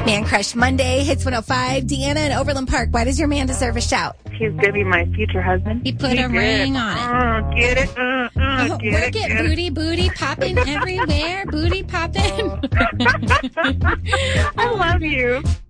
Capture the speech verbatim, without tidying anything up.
Man Crush Monday, Hits one oh five. Deanna in Overland Park. Why does your man deserve a shout? He's going to be my future husband. He put He a did. ring on it. Uh, get it? Uh, uh, Oh, get work it, it, get booty, booty, popping everywhere. Booty popping. I love you.